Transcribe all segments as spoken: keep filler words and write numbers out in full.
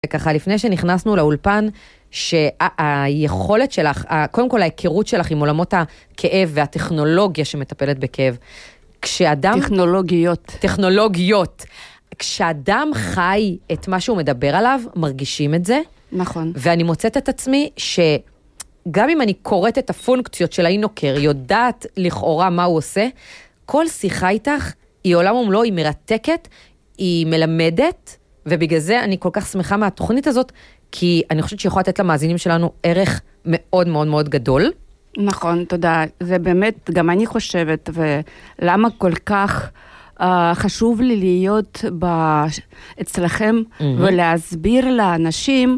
ככה, לפני שנכנסנו לאולפן, שהיכולת שלך, קודם כל ההיכרות שלך עם עולמות הכאב והטכנולוגיה שמטפלת בכאב, כשאדם... טכנולוגיות. טכנולוגיות. כשאדם חי את מה שהוא מדבר עליו, מרגישים את זה. נכון. ואני מוצאת את עצמי שגם אם אני קוראת את הפונקציות של האינוקר, יודעת לכאורה מה הוא עושה, כל שיחה איתך היא עולם ומלוא, היא מרתקת, היא מלמדת, ובגלל זה אני כל כך שמחה מהתוכנית הזאת, כי אני חושבת שיכולה לתת למאזינים שלנו ערך מאוד מאוד מאוד גדול. נכון, תודה. זה באמת, גם אני חושבת, ולמה כל כך uh, חשוב לי להיות ב... אצלכם, mm-hmm. ולהסביר לאנשים,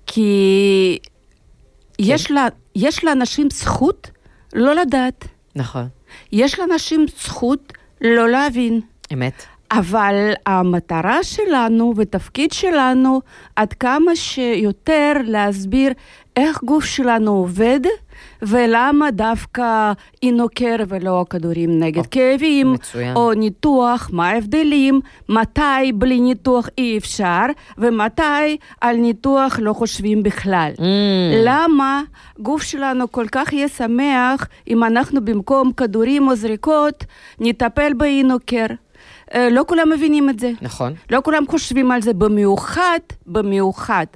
כי כן. יש, לה, יש לאנשים זכות לא לדעת. נכון. יש לאנשים זכות לא להבין. אמת. אבל המטרה שלנו ותפקיד שלנו עד כמה שיותר להסביר איך גוף שלנו עובד ולמה דווקא אינוקר ולא הכדורים נגד כאבים מצוין. או ניתוח, מה ההבדלים, מתי בלי ניתוח אי אפשר ומתי על ניתוח לא חושבים בכלל. Mm. למה גוף שלנו כל כך יהיה שמח אם אנחנו במקום כדורים או זריקות נטפל באינוקר. לא כולם מבינים את זה. נכון. לא כולם חושבים על זה במיוחד, במיוחד,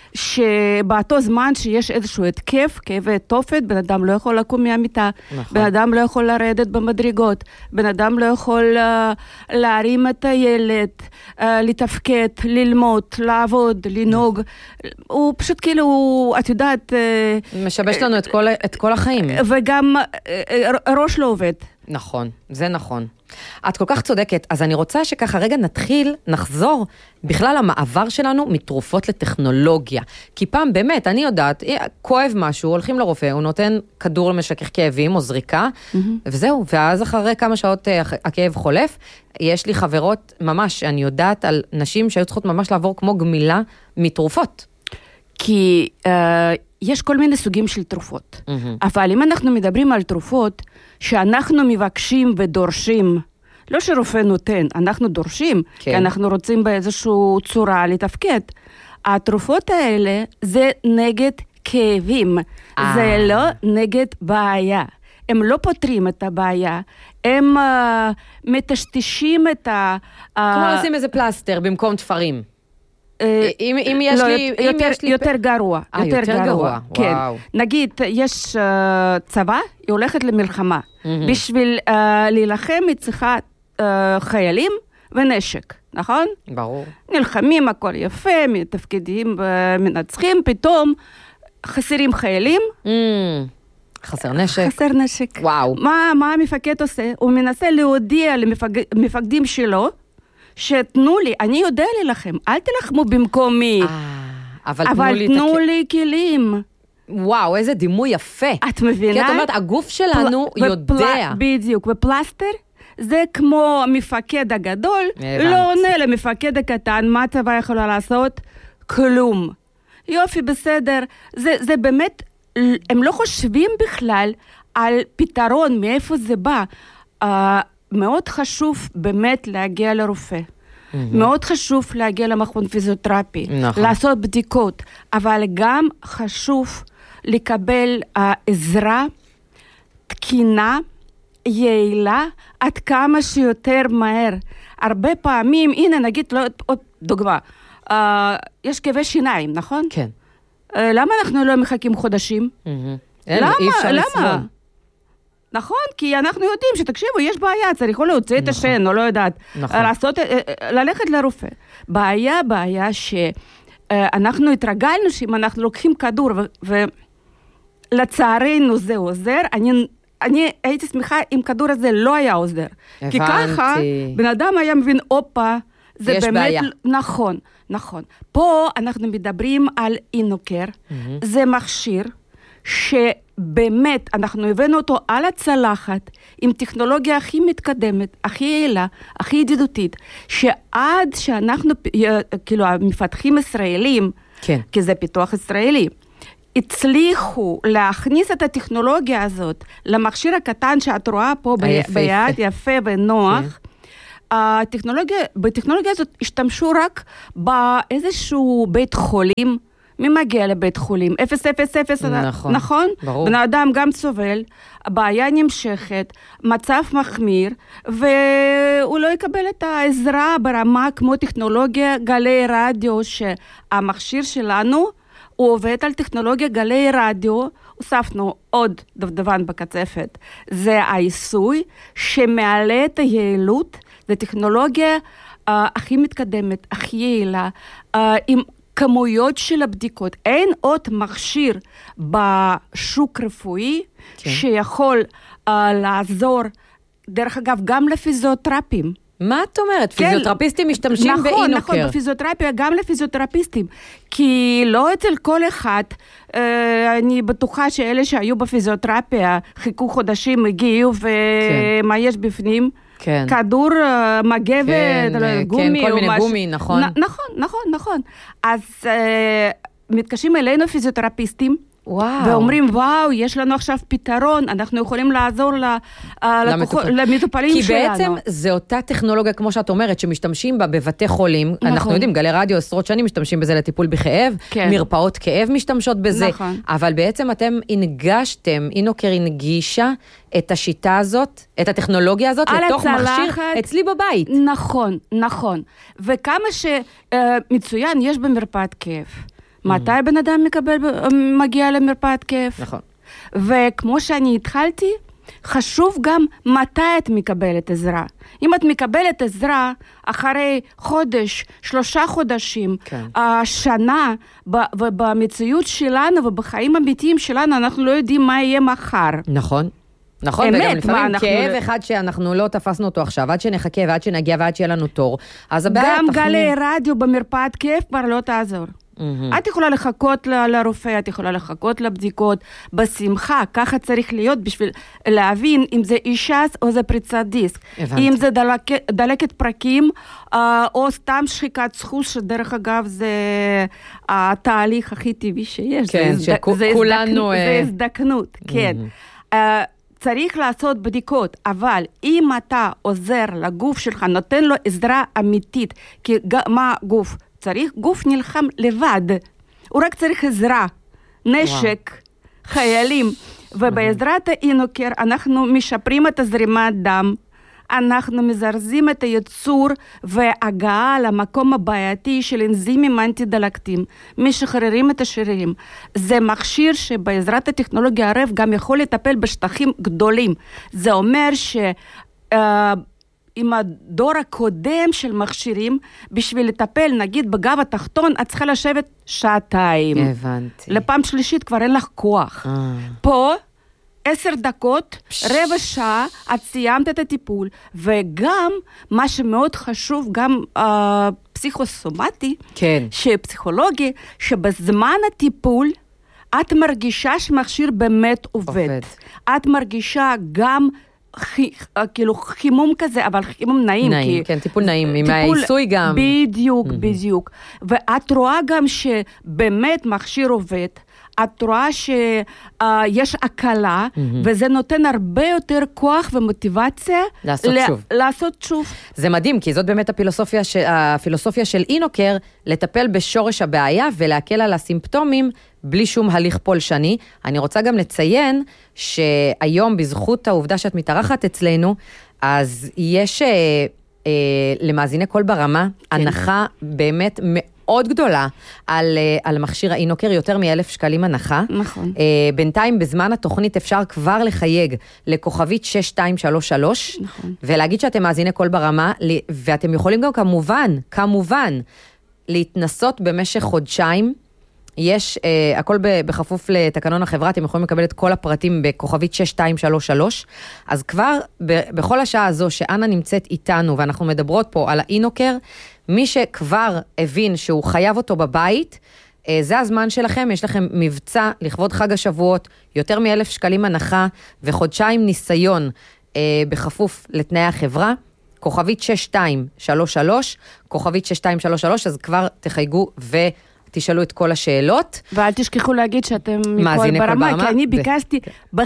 שבאותו זמן שיש איזשהו התקף, כאבי תופת, בן אדם לא יכול לקום מהמיטה, נכון. בן אדם לא יכול לרדת במדרגות, בן אדם לא יכול uh, להרים את הילד, uh, לתפקד, ללמוד, לעבוד, לנהוג. נכון. הוא פשוט כאילו, את יודעת... Uh, משבש לנו את כל, את כל החיים. וגם uh, ראש לא עובד. נכון, זה נכון. את כל כך צודקת, אז אני רוצה שככה רגע נתחיל, נחזור בכלל המעבר שלנו מתרופות לטכנולוגיה. כי פעם באמת, אני יודעת, כואב משהו, הולכים לרופא, הוא נותן כדור למשכך כאבים או זריקה, mm-hmm. וזהו, ואז אחרי כמה שעות הכאב חולף, יש לי חברות ממש, אני יודעת על נשים שהיו צריכות ממש לעבור כמו גמילה מתרופות. כי uh, יש כל מיני סוגים של תרופות. Mm-hmm. אבל אם אנחנו מדברים על תרופות, שאנחנו מבקשים ודורשים, לא שרופא נותן, אנחנו דורשים, כן. כי אנחנו רוצים באיזושהי צורה לתפקד. התרופות האלה זה נגד כאבים, 아. זה לא נגד בעיה. הם לא פותרים את הבעיה, הם uh, מטשטשים את ה... כמו uh, לשים איזה פלסטר במקום תפרים. אם, אם יש לא, לי... אם יותר, יש לי... יותר גרוע. 아, יותר, יותר גרוע. גרוע. כן. וואו. נגיד, יש uh, צבא, היא הולכת למלחמה. Mm-hmm. בשביל uh, להילחם היא צריכה uh, חיילים ונשק, נכון? ברור. נלחמים, הכל יפה, מתפקדים ומנצחים, פתאום חסרים חיילים. Mm. חסר נשק. חסר נשק. וואו. מה, מה המפקד עושה? הוא מנסה להודיע למפקדים שלו, שתנו לי, אני יודע לכם, אל תלחמו במקומי, אבל, אבל תנו, תנו לי כלים. וואו, איזה דימוי יפה. את מבינה? כי את אומרת, הגוף שלנו פל... יודע. ופל... בדיוק, ופלסטר זה כמו המפקד הגדול, הבנت. לא עונה למפקד הקטן, מה הצבא יכולה לעשות? כלום. יופי, בסדר. זה, זה באמת, הם לא חושבים בכלל על פתרון, מאיפה זה בא. Uh, מאוד חשוב באמת להגיע לרופא. Mm-hmm. מאוד חשוב להגיע למכון פיזיותרפי, נכון. לעשות בדיקות, אבל גם חשוב לקבל uh, עזרה, תקינה, יעילה, עד כמה שיותר מהר. הרבה פעמים, הנה נגיד, לא, עוד דוגמה, uh, יש כאבי שיניים, נכון? כן. Uh, למה אנחנו לא מחכים חודשים? Mm-hmm. למה? אי אפשר למה? לסבול. נכון, כי אנחנו יודעים שתקשיבו, יש בעיה, צריך או להוציא את השן, או לא יודעת, לעשות, ללכת לרופא. בעיה, בעיה שאנחנו התרגלנו שאם אנחנו לוקחים כדור, ולצערנו זה עוזר, אני, אני הייתי שמחה אם כדור הזה לא היה עוזר. כי ככה, בן אדם היה מבין, אופה, זה באמת, בעיה. נכון, נכון. פה אנחנו מדברים על אינוקר, זה מכשיר, שבאמת אנחנו הבאנו אותו על הצלחת עם טכנולוגיה הכי מתקדמת, הכי יעילה, הכי ידידותית, שעד שאנחנו, כאילו המפתחים ישראלים, כן. כי זה פיתוח ישראלי, הצליחו להכניס את הטכנולוגיה הזאת למכשיר הקטן שאת רואה פה ב- ביד, יפה ונוח, הטכנולוגיה, בטכנולוגיה הזאת השתמשו רק באיזשהו בית חולים, מי מגיע לבית חולים? אפס, אפס, אפס, נכון, נכון? ברור. בן אדם גם סובל, הבעיה נמשכת, מצב מחמיר, והוא לא יקבל את העזרה ברמה כמו טכנולוגיה גלי רדיו, שהמכשיר שלנו, הוא עובד על טכנולוגיה גלי רדיו, הוספנו עוד דבדבן בקצפת, זה העיסוי שמעלה את היעילות, זה טכנולוגיה uh, הכי מתקדמת, הכי יעילה, uh, עם כמויות של הבדיקות. אין עוד מכשיר בשוק רפואי כן. שיכול uh, לעזור, דרך אגב, גם לפיזיותרפים. מה את אומרת? כן, פיזיותרפיסטים משתמשים נכון, באינוקר. נכון, נכון, בפיזיותרפיה גם לפיזיותרפיסטים. כי לא אצל כל אחד, אה, אני בטוחה שאלה שהיו בפיזיותרפיה, חיכו חודשים, הגיעו, ומה כן. יש בפנים? כן. כדור, מגבת, כן, גומי. כן, כל מיני מש... גומי, נכון. נ, נכון, נכון, נכון. אז אה, מתקשרים אלינו פיזיותרפיסטים, וואו. ואומרים, וואו, יש לנו עכשיו פתרון, אנחנו יכולים לעזור למטופל. למטופלים כי שלנו. כי בעצם זה אותה טכנולוגיה, כמו שאת אומרת, שמשתמשים בה בבתי חולים. נכון. אנחנו יודעים, גלי רדיו עשרות שנים משתמשים בזה לטיפול בכאב, כן. מרפאות כאב משתמשות בזה. נכון. אבל בעצם אתם הנגשתם, אינוקר הנגישה את השיטה הזאת, את הטכנולוגיה הזאת, לתוך מכשיר אצלי בבית. נכון, נכון. וכמה שמצוין יש במרפאת כאב. מתי בן אדם מקבל, מגיע למרפאת כאב? נכון. וכמו שאני התחלתי, חשוב גם מתי את מקבלת עזרה. אם את מקבלת עזרה אחרי חודש, שלושה חודשים, כן. שנה, ובמציאות שלנו ובחיים אמיתיים שלנו, אנחנו לא יודעים מה יהיה מחר. נכון. נכון, אמת, וגם לפעמים אנחנו... כאב אחד שאנחנו לא תפסנו אותו עכשיו, עד שנחכה ועד שנגיע ועד שיהיה לנו תור. אז הבעיה... גם גלי רדיו במרפאת כאב כבר לא תעזור. Mm-hmm. את יכולה לחכות ל- לרופא, את יכולה לחכות לבדיקות, בשמחה, ככה צריך להיות בשביל להבין אם זה אישס או זה פריצת דיסק. הבנתי. אם זה דלק, דלקת פרקים, אה, או סתם שחיקת סחוס, שדרך אגב זה התהליך הכי טבעי שיש. כן, זה, שכולנו... זה, הזדקנות, זה הזדקנות, כן. Mm-hmm. אה, צריך לעשות בדיקות, אבל אם אתה עוזר לגוף שלך, נותן לו עזרה אמיתית, כי מה גוף? צריך גוף נלחם לבד, הוא רק צריך עזרה, נשק, וואו. חיילים, ובעזרת האינוקר אנחנו משפרים את הזרימת דם, אנחנו מזרזים את הייצור והגעה למקום הבעייתי של אנזימים אנטי-דלקתיים, משחררים את השרירים. זה מכשיר שבעזרת הטכנולוגיה הרב גם יכול לטפל בשטחים גדולים. זה אומר ש... Uh, עם הדור הקודם של מכשירים, בשביל לטפל, נגיד, בגב התחתון, את צריכה לשבת שעתיים. הבנתי. לפעם שלישית כבר אין לך כוח. אה. פה, עשר דקות, פש... רבע שעה, את סיימת את הטיפול, וגם, מה שמאוד חשוב, גם אה, פסיכוסומטי, כן. שפסיכולוגי, שבזמן הטיפול, את מרגישה שמכשיר באמת עובד. עובד. את מרגישה גם... כאילו חימום כזה, אבל חימום נעים. נעים, כן, טיפול נעים, עם העיסוי גם. בדיוק, בדיוק. ואת רואה גם שבאמת מכשיר עובד, את רואה שיש הקלה, וזה נותן הרבה יותר כוח ומוטיבציה לעשות שוב. לעשות שוב. זה מדהים, כי זאת באמת הפילוסופיה של, הפילוסופיה של אינוקר, לטפל בשורש הבעיה ולהקל על הסימפטומים, בלי שום הליך פולשני. אני רוצה גם לציין שהיום, בזכות העובדה שאת מתארחת אצלנו, אז יש אה, אה, למאזיני קול ברמה, כן. הנחה באמת מאוד גדולה על, אה, על מכשיר האינוקר, יותר מאלף שקלים הנחה. נכון. אה, בינתיים, בזמן התוכנית אפשר כבר לחייג לכוכבית שש שתיים שלוש שלוש, נכון. ולהגיד שאתם מאזיני קול ברמה, ואתם יכולים גם כמובן, כמובן, להתנסות במשך חודשיים, יש, אה, הכל בכפוף לתקנון החברה, אתם יכולים לקבל את כל הפרטים בכוכבית שש שתיים שלוש שלוש, אז כבר ב, בכל השעה הזו שאנה נמצאת איתנו, ואנחנו מדברות פה על האינוקר, מי שכבר הבין שהוא חייב אותו בבית, אה, זה הזמן שלכם, יש לכם מבצע לכבוד חג השבועות, יותר מאלף שקלים הנחה, וחודשיים ניסיון אה, בכפוף לתנאי החברה, כוכבית שש שתיים שלוש שלוש, כוכבית שש שתיים שלוש שלוש, אז כבר תחייגו ו... תשאלו את כל השאלות. ואל תשכחו להגיד שאתם מכל ברמה, כי אני ביקשתי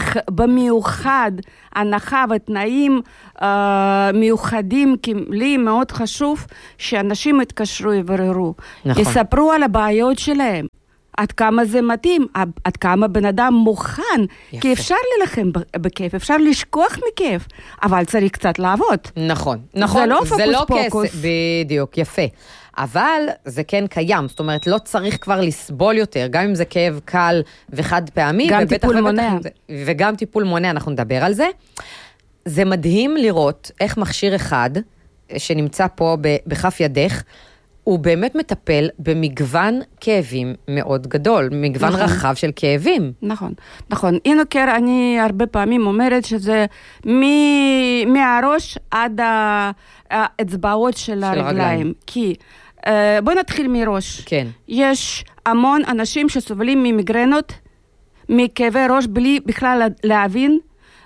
במיוחד הנחה ותנאים מיוחדים, כי לי מאוד חשוב שאנשים יתקשרו, יבררו, יספרו על הבעיות שלהם. עד כמה זה מתאים, עד כמה בן אדם מוכן, יפה. כי אפשר ללחם בכיף, אפשר לשכוח מכיף, אבל צריך קצת לעבוד. נכון, נכון. זה לא פוקוס זה לא פוקוס. כסף, בדיוק, יפה. אבל זה כן קיים, זאת אומרת, לא צריך כבר לסבול יותר, גם אם זה כאב קל וחד פעמי. גם טיפול מונע. זה, וגם טיפול מונע, אנחנו נדבר על זה. זה מדהים לראות איך מכשיר אחד, שנמצא פה בכף ידך, הוא באמת מטפל במגוון כאבים מאוד גדול, מגוון נכון. רחב של כאבים. נכון, נכון. אינוקר, אני הרבה פעמים אומרת שזה מ... מהראש עד האצבעות של, של הרגליים. רגליים. כי, בוא נתחיל מראש. כן. יש המון אנשים שסובלים ממגרנות, מכאבי ראש, בלי בכלל להבין,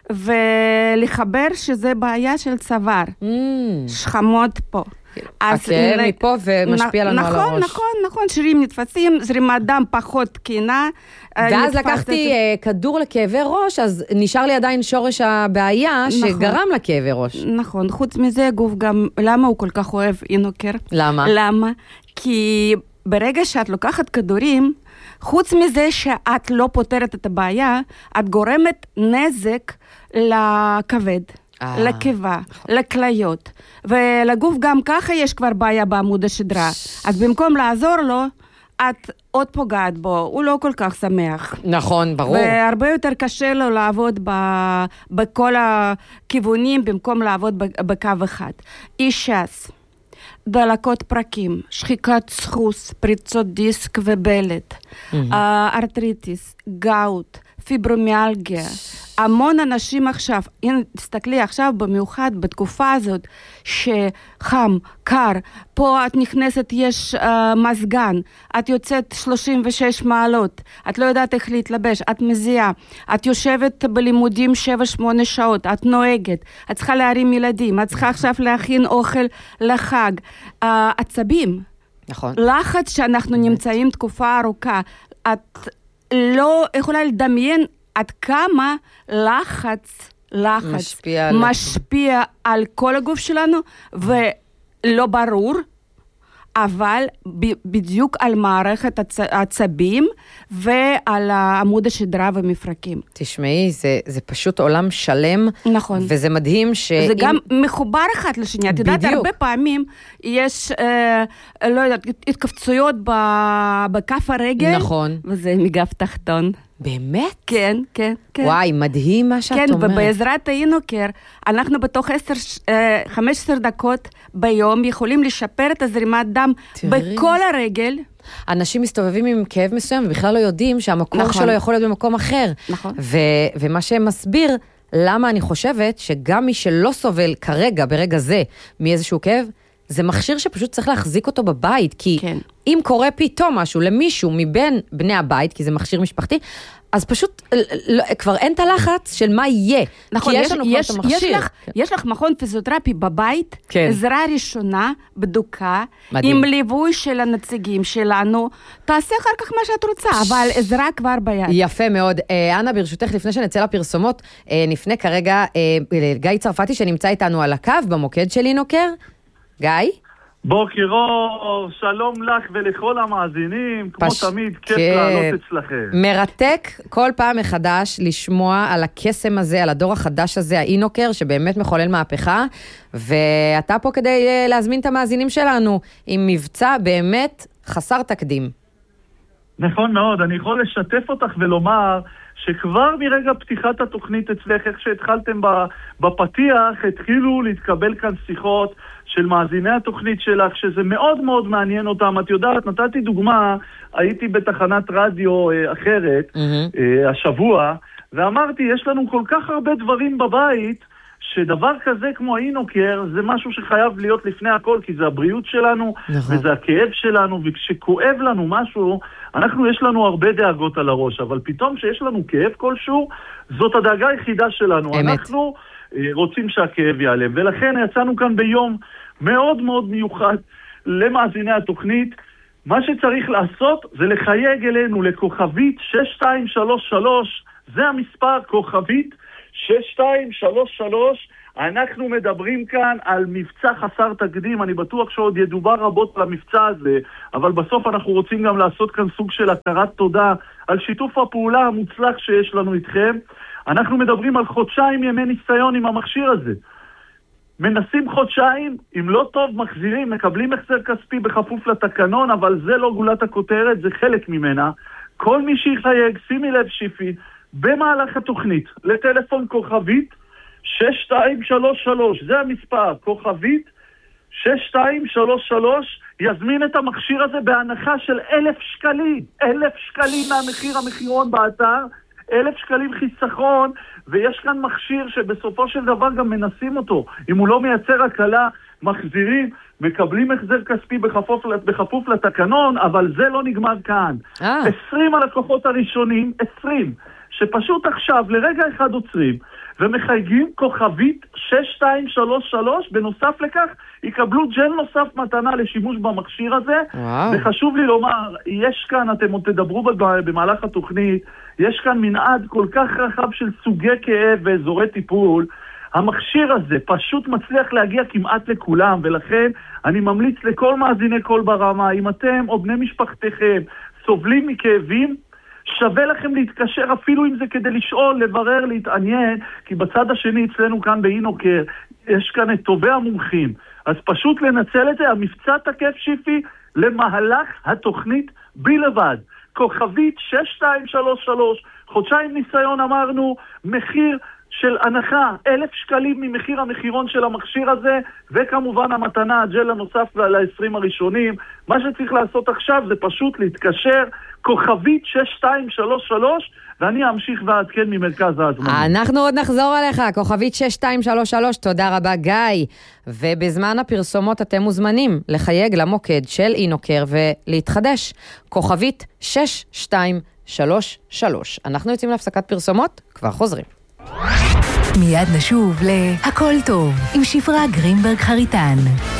ולחבר שזה בעיה של צוואר. Mm. שכמות פה. הכאב מפה ומשפיע לנו על הראש. נכון, נכון, נכון, שרירים נתפסים, זרימת דם פחות תקינה. ואז לקחתי כדור לכאבי ראש, אז נשאר לי עדיין שורש הבעיה שגרם לכאבי ראש. נכון, חוץ מזה גוף גם, למה הוא כל כך אוהב אינוקר? למה? למה? כי ברגע שאת לוקחת כדורים, חוץ מזה שאת לא פותרת את הבעיה, את גורמת נזק לכבד. לקיבה, לכליות, ולגוף גם ככה יש כבר בעיה בעמוד השדרה, אז במקום לעזור לו, את עוד פוגעת בו, הוא לא כל כך שמח. נכון, ברור. והרבה יותר קשה לו לעבוד ב- בכל הכיוונים, במקום לעבוד בקו אחד. אישס, דלקות פרקים, שחיקת סחוס, פריצות דיסק ובלט, mm-hmm. ארטריטיס, גאוט, פיברומיאלגיה, המון אנשים עכשיו, הנה תסתכלי עכשיו במיוחד בתקופה הזאת שחם, קר, פה את נכנסת יש uh, מזגן, את יוצאת שלושים ושש מעלות, את לא יודעת איך להתלבש, את מזיעה, את יושבת בלימודים שבע שמונה שעות, את נוהגת, את צריכה להרים ילדים, את צריכה עכשיו להכין אוכל לחג, uh, עצבים, נכון. לחץ שאנחנו נמצאים תקופה ארוכה, את לא יכולה לדמיין עד כמה לחץ, לחץ משפיע, משפיע על... על כל הגוף שלנו, ולא ברור, אבל ב- בדיוק על מערכת הצ... העצבים ועל עמוד השדרה ומפרקים. תשמעי, זה, זה פשוט עולם שלם, נכון. וזה מדהים ש... זה גם מחובר אחת לשנייה. את יודעת, הרבה פעמים יש, אה, לא יודעת, התקפצויות ב... בכף הרגל, נכון. וזה מגף תחתון. באמת? כן, כן, כן. וואי, מדהים מה שאת כן, אומרת. כן, ובעזרת האינוקר, אנחנו בתוך עשר, חמש עשרה דקות ביום יכולים לשפר את הזרימת דם תראי. בכל הרגל. אנשים מסתובבים עם כאב מסוים, ובכלל לא יודעים שהמקור נכון. שלו יכול להיות במקום אחר. נכון. ו- ומה שמסביר, למה אני חושבת שגם מי שלא סובל כרגע, ברגע זה, מאיזשהו כאב, זה מכשיר שפשוט צריך להחזיק אותו בבית, כי כן. אם קורה פתאום משהו למישהו מבין בני הבית, כי זה מכשיר משפחתי, אז פשוט לא, כבר אין את הלחץ של מה יהיה. נכון, כי יש, יש לנו יש, כבר את המכשיר. יש לך, כן. יש לך מכון פיזיותרפי בבית, כן. עזרה ראשונה, בדוקה, מדהים. עם ליווי של הנציגים שלנו, תעשה אחר כך מה שאת רוצה, אבל עזרה כבר ביד. יפה מאוד. אה, אנה, ברשותך, לפני שנצא לפרסומות, אה, נפנה כרגע אה, גיא צרפתי שנמצא איתנו על הקו, במוקד של אינוקר. גיא? בוקר אור, שלום לך ולכל המאזינים, כמו פש... תמיד, כיף כן. לעלות אצלכם. מרתק כל פעם מחדש לשמוע על הקסם הזה, על הדור החדש הזה, האינוקר, שבאמת מחולל מהפכה, ואתה פה כדי להזמין את המאזינים שלנו עם מבצע באמת חסר תקדים. נכון מאוד, אני יכול לשתף אותך ולומר שכבר מרגע פתיחת התוכנית אצלך, איך שהתחלתם בפתיח, התחילו להתקבל כאן שיחות של מאזיני התוכנית שלך, שזה מאוד מאוד מעניין אותם. את יודעת, נתתי דוגמה, הייתי בתחנת רדיו אחרת mm-hmm. השבוע, ואמרתי, יש לנו כל כך הרבה דברים בבית, שדבר כזה כמו האינוקר, זה משהו שחייב להיות לפני הכל, כי זה הבריאות שלנו, נכון. וזה הכאב שלנו, וכשכואב לנו משהו, אנחנו יש לנו הרבה דאגות על הראש, אבל פתאום שיש לנו כאב כלשהו, זאת הדאגה היחידה שלנו. אמת. אנחנו רוצים שהכאב ייעלם, ולכן יצאנו כאן ביום מאוד מאוד מיוחד למאזיני התוכנית, מה שצריך לעשות זה לחייג אלינו לכוכבית שש שתיים שלוש שלוש, זה המספר, כוכבית שש שתיים שלוש שלוש. אנחנו מדברים כאן על מבצע חסר תקדים, אני בטוח שעוד ידובר רבות על המבצע הזה, אבל בסוף אנחנו רוצים גם לעשות כאן סוג של הכרת תודה על שיתוף הפעולה המוצלח שיש לנו איתכם. אנחנו מדברים על חודשיים ימי ניסיון עם המכשיר הזה. מנסים חודשיים, אם לא טוב מחזירים, מקבלים החזר כספי בכפוף לתקנון, אבל זה לא גולת הכותרת, זה חלק ממנה. כל מי שיחייג, שימי לב שיפי, במהלך התוכנית, לטלפון כוכבית שש שתיים שלוש שלוש, זה המספר, כוכבית שש שתיים שלוש שלוש, יזמין את המכשיר הזה בהנחה של אלף שקלים, אלף שקלים מהמחיר המחירון באתר, אלף שקלים חיסכון, ויש כאן מכשיר שבסופו של דבר גם מנסים אותו. אם הוא לא מייצר הקלה, מחזירים, מקבלים החזר כספי בכפוף, בכפוף לתקנון, אבל זה לא נגמר כאן. אה. עשרים הלקוחות הראשונים, עשרים, שפשוט עכשיו לרגע אחד עוצרים, ומחייגים כוכבית שש שתיים שלוש שלוש, בנוסף לכך יקבלו ג'ל נוסף מתנה לשימוש במכשיר הזה. וואו. וחשוב לי לומר, יש כאן, אתם עוד תדברו במהלך התוכנית, יש כאן מנעד כל כך רחב של סוגי כאב ואזורי טיפול. המכשיר הזה פשוט מצליח להגיע כמעט לכולם, ולכן אני ממליץ לכל מאזיני קול ברמה, אם אתם או בני משפחתכם סובלים מכאבים, שווה לכם להתקשר, אפילו אם זה כדי לשאול, לברר, להתעניין, כי בצד השני אצלנו כאן באינוקר, יש כאן את טובי המומחים. אז פשוט לנצל את זה, המבצע תקף שיפי למהלך התוכנית בלבד. כוכבית שש שתיים שלוש שלוש, חודשיים ניסיון אמרנו, מחיר של הנחה, אלף שקלים ממחיר המחירון של המכשיר הזה, וכמובן המתנה, הג'ל הנוסף ל-עשרים הראשונים. מה שצריך לעשות עכשיו זה פשוט להתקשר, כוכבית שש שתיים שלוש שלוש, ואני אמשיך ועדכן ממרכז ההזמנות. אנחנו עוד נחזור עליך, כוכבית שש שתיים שלוש שלוש, תודה רבה גיא. ובזמן הפרסומות אתם מוזמנים לחייג למוקד של אינוקר ולהתחדש, כוכבית שש שתיים שלוש שלוש. אנחנו יוצאים להפסקת פרסומות, כבר חוזרים. מיד נשוב להכל טוב עם שפרה גרינברג חריטן.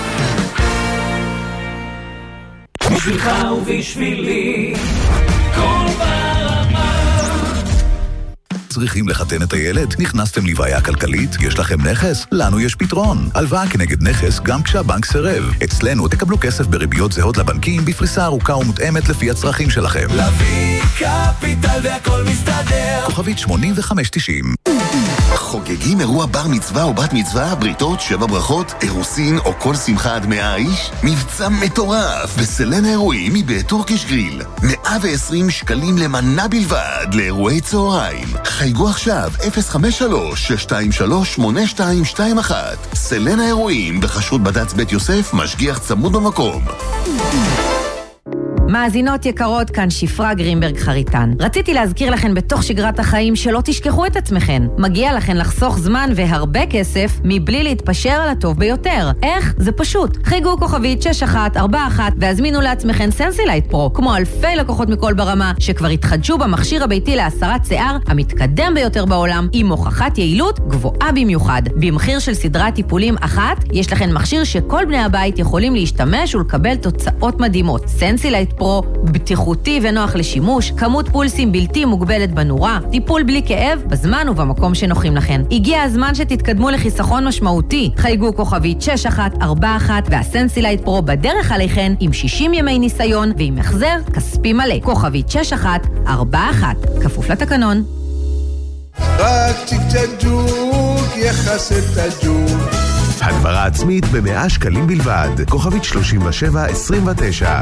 בשבילך ובשבילי כל ברמה. צריכים לחתן את הילד? נכנסתם לבעיה כלכלית? יש לכם נכס? לנו יש פתרון. הלוואה כנגד נכס גם כשהבנק סירב. אצלנו תקבלו כסף בריביות זהות לבנקים בפריסה ארוכה ומותאמת לפי הצרכים שלכם. לוי קפיטל והכל מסתדר. כוכבית שמונים וחמש תשעים. חוגגים אירוע בר מצווה או בת מצווה, בריתות, שבע ברכות, אירוסין או כל שמחה עד מאה איש? מבצע מטורף בסלן האירועים מבית טורקיש גריל. מאה ועשרים שקלים למנה בלבד לאירועי צהריים. חייגו עכשיו אפס חמש שלוש שש שתיים שלוש שמונה שתיים שתיים אחת. סלן האירועים בחשות בד"ץ בית יוסף, משגיח צמוד במקום. מאזינות יקרות, כאן שפרה גרינברג חריטן. רציתי להזכיר לכן בתוך שגרת החיים שלא תשכחו את עצמכן. מגיע לכן לחסוך זמן והרבה כסף מבלי להתפשר על הטוב ביותר. איך? זה פשוט. חייגו כוכבית שש אחת ארבע אחת והזמינו לעצמכן סנסילייט פרו, כמו אלפי לקוחות מכל ברמה שכבר התחדשו במכשיר הביתי להסרת שיער המתקדם ביותר בעולם, עם הוכחת יעילות גבוהה במיוחד. במחיר של סדרת טיפולים אחת, יש לכן מכשיר שכל בני הבית יכולים להשתמש ולקבל תוצאות מדהימות. סנסילייט פרו, בטיחותי ונוח לשימוש, כמות פולסים בלתי מוגבלת בנורה, טיפול בלי כאב, בזמן ובמקום שנוחים לכן. הגיע הזמן שתתקדמו לחיסכון משמעותי. חייגו כוכבית שש אחת ארבע אחת והסנסילייט פרו בדרך עליכן עם שישים ימי ניסיון ועם החזר כספי מלא. כוכבית שש אחת ארבע אחת, כפוף לתקנון. רק תקתדוק יחסת תדוק. הדברה עצמית ב-מאה שקלים בלבד. כוכבית שלושים ושבע עשרים ותשע.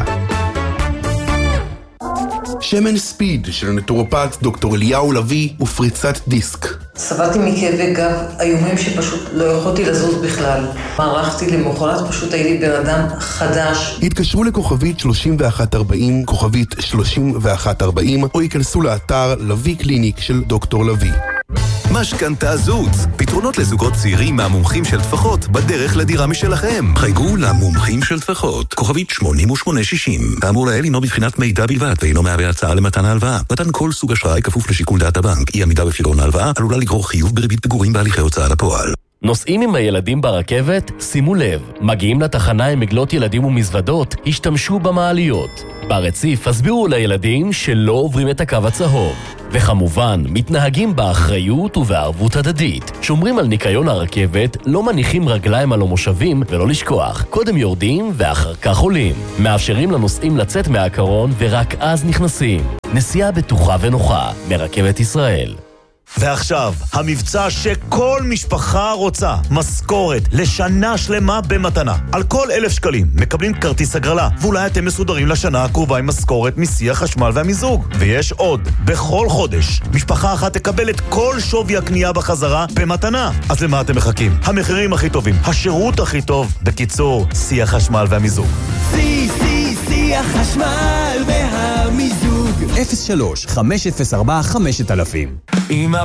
שמן ספיד של נטורופט דוקטור אליהו לוי ופריצת דיסק. סבלתי מכאבי גב איומים שפשוט לא יכולתי לזוז בכלל. הלכתי למחרת, פשוט הייתי בן אדם חדש. התקשרו לכוכבית שלושים ואחת ארבעים, כוכבית שלושים ואחת ארבעים, או ייכנסו לאתר לוי קליניק של דוקטור לוי. משכנתה זוץ, פתרונות לזוגות צעירים מהמומחים של טפחות בדרך לדירה משלכם. חייגו למומחים של טפחות, כוכבית שמונים ושמונה שישים. האמור לאל אינו בבחינת מידע בלבד ואינו מהווה הצעה למתן ההלוואה. מתן כל סוג אשראי כפוף לשיקול דעת הבנק. אי עמידה בפירעון ההלוואה עלולה לגרור חיוב בריבית פיגורים בהליכי הוצאה לפועל. נוסעים עם הילדים ברכבת? שימו לב, מגיעים לתחנה עם עגלות ילדים ומזוודות, השתמשו במעליות. ברציף הסבירו לילדים שלא עוברים את הקו הצהוב. וכמובן, מתנהגים באחריות ובערבות הדדית. שומרים על ניקיון הרכבת, לא מניחים רגליים על המושבים ולא לשכוח. קודם יורדים ואחר כך עולים. מאפשרים לנוסעים לצאת מהקרון ורק אז נכנסים. נסיעה בטוחה ונוחה מרכבת ישראל. ועכשיו, המבצע שכל משפחה רוצה, משכורת לשנה שלמה במתנה. על כל אלף שקלים מקבלים כרטיס הגרלה, ואולי אתם מסודרים לשנה הקרובה עם משכורת מסי החשמל והמיזוג. ויש עוד, בכל חודש, משפחה אחת תקבל את כל שווי הקנייה בחזרה במתנה. אז למה אתם מחכים? המחירים הכי טובים, השירות הכי טוב, בקיצור, סי החשמל והמיזוג. סי, סי, סי החשמל והמיזוג. אפס שלוש חמש אפס ארבע חמש אלף.